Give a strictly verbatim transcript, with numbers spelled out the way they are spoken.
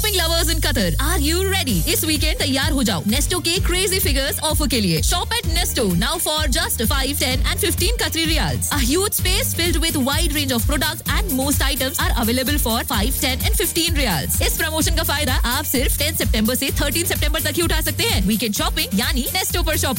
Shopping lovers in Qatar, are you ready? इस weekend तैयार हो जाओ Nesto के crazy figures offer के लिए. Shop at Nesto now for just five, ten and fifteen Qatari riyals. A huge space filled with wide range of products and most items are available for five, ten and fifteen riyals. इस promotion का फायदा आप सिर्फ ten September से thirteen September तक ही उठा सकते हैं. Weekend shopping यानी Nesto पर शॉपिंग.